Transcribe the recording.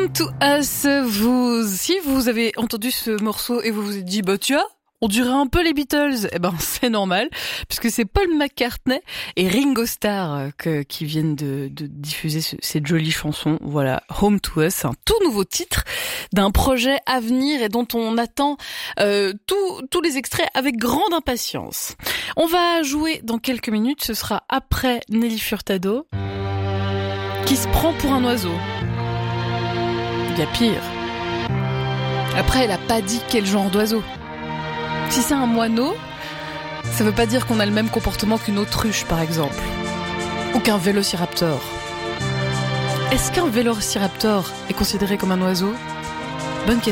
Home to Us, si vous avez entendu ce morceau et vous vous êtes dit, bah tu vois, on dirait un peu les Beatles, eh ben c'est normal, puisque c'est Paul McCartney et Ringo Starr qui viennent de diffuser cette jolie chanson. Voilà, Home to Us, un tout nouveau titre d'un projet à venir et dont on attend tous les extraits avec grande impatience. On va jouer dans quelques minutes, ce sera après Nelly Furtado, qui se prend pour un oiseau. Il y a pire. Après, elle a pas dit quel genre d'oiseau. Si c'est un moineau, ça veut pas dire qu'on a le même comportement qu'une autruche, par exemple. Ou qu'un vélociraptor. Est-ce qu'un vélociraptor est considéré comme un oiseau ? Bonne question.